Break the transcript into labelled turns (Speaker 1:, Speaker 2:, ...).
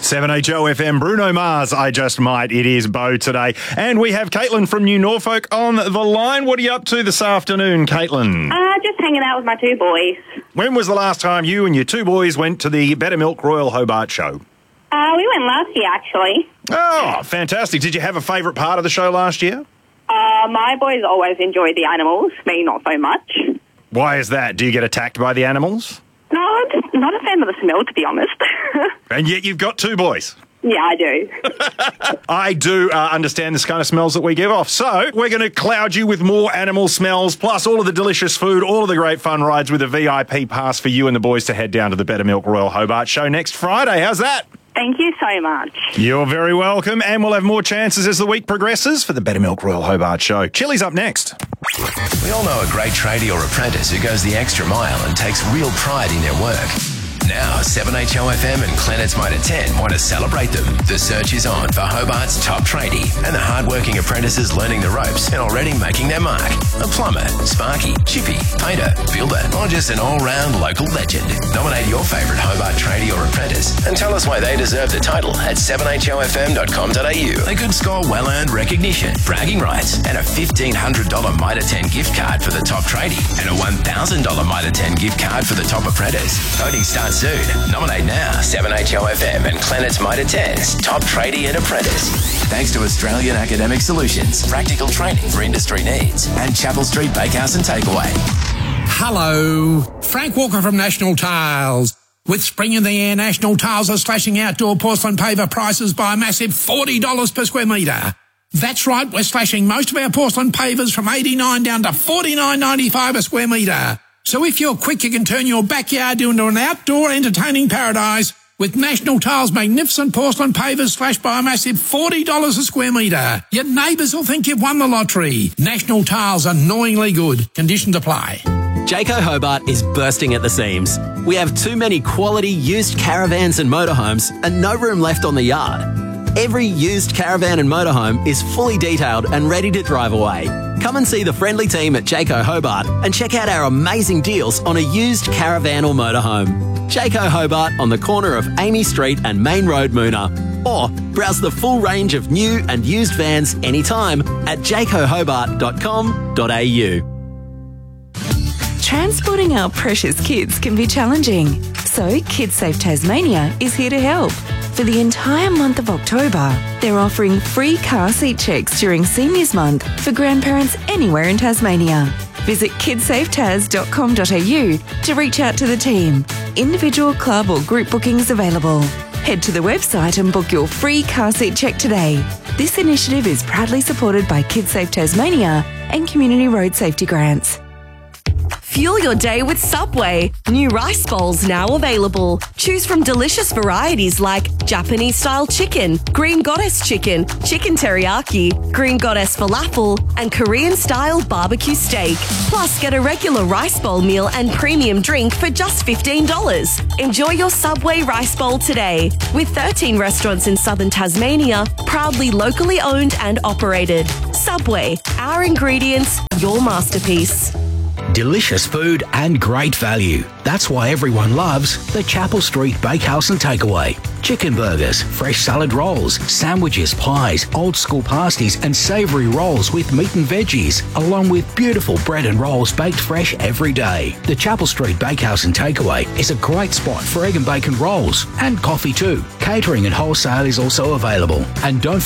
Speaker 1: 7HOFM, Bruno Mars, I Just Might. It is Bo today. And we have Caitlin from New Norfolk on the line. What are you up to this afternoon, Caitlin?
Speaker 2: Just hanging out with my two boys.
Speaker 1: When was the last time you and your two boys went to the Better Milk Royal Hobart show?
Speaker 2: We went last year, actually.
Speaker 1: Oh, fantastic. Did you have a favourite part of the show last year?
Speaker 2: My boys always enjoy the animals, me not so much.
Speaker 1: Why is that? Do you get attacked by the animals?
Speaker 2: No, I'm just not a fan of the smell, to be honest.
Speaker 1: And yet you've got two boys.
Speaker 2: Yeah, I do.
Speaker 1: I do understand this kind of smells that we give off. So we're going to cloud you with more animal smells, plus all of the delicious food, all of the great fun rides with a VIP pass for you and the boys to head down to the Better Milk Royal Hobart show next Friday. How's that?
Speaker 2: Thank you so much.
Speaker 1: You're very welcome, and we'll have more chances as the week progresses for the Better Milk Royal Hobart show. Chili's up next.
Speaker 3: We all know a great tradie or apprentice who goes the extra mile and takes real pride in their work. Now, 7HOFM and Clennett's Motor 10 want to celebrate them. The search is on for Hobart's top tradie and the hardworking apprentices learning the ropes and already making their mark. A plumber, sparky, chippy, painter, builder, or just an all-round local legend. Nominate your favourite Hobart tradie or apprentice and tell us why they deserve the title at 7HOFM.com.au. They could score well-earned recognition, bragging rights, and a $1,500 Mitre 10 gift card for the top tradie and a $1,000 Mitre 10 gift card for the top apprentice. Voting starts soon. Nominate now. 7HOFM and Clennett's Mitre 10's top tradie and apprentice. Thanks to Australian Academic Solutions, practical training for industry needs, and Chapel Street Bakehouse and Takeaway.
Speaker 4: Hello, Frank Walker from National Tiles. With spring in the air, National Tiles are slashing outdoor porcelain paver prices by a massive $40 per square metre. That's right, we're slashing most of our porcelain pavers from $89 down to $49.95 a square metre. So if you're quick, you can turn your backyard into an outdoor entertaining paradise with National Tiles' magnificent porcelain pavers slashed by a massive $40 a square metre. Your neighbours will think you've won the lottery. National Tiles, annoyingly good. Conditions apply.
Speaker 5: Jayco Hobart is bursting at the seams. We have too many quality used caravans and motorhomes and no room left on the yard. Every used caravan and motorhome is fully detailed and ready to drive away. Come and see the friendly team at Jayco Hobart and check out our amazing deals on a used caravan or motorhome. Jayco Hobart on the corner of Amy Street and Main Road, Moona. Or browse the full range of new and used vans anytime at jaycohobart.com.au.
Speaker 6: Transporting our precious kids can be challenging, so KidSafe Tasmania is here to help. For the entire month of October, they're offering free car seat checks during Seniors Month for grandparents anywhere in Tasmania. Visit kidsafetas.com.au to reach out to the team. Individual, club or group bookings available. Head to the website and book your free car seat check today. This initiative is proudly supported by KidSafe Tasmania and Community Road Safety Grants.
Speaker 7: Fuel your day with Subway. New rice bowls now available. Choose from delicious varieties like Japanese-style chicken, Green Goddess chicken, chicken teriyaki, Green Goddess falafel, and Korean-style barbecue steak. Plus, get a regular rice bowl meal and premium drink for just $15. Enjoy your Subway rice bowl today. With 13 restaurants in southern Tasmania, proudly locally owned and operated. Subway, our ingredients, your masterpiece.
Speaker 8: Delicious food and great value. That's why everyone loves the Chapel Street Bakehouse and Takeaway. Chicken burgers, fresh salad rolls, sandwiches, pies, old school pasties and savoury rolls with meat and veggies, along with beautiful bread and rolls baked fresh every day. The Chapel Street Bakehouse and Takeaway is a great spot for egg and bacon rolls and coffee too. Catering and wholesale is also available. And don't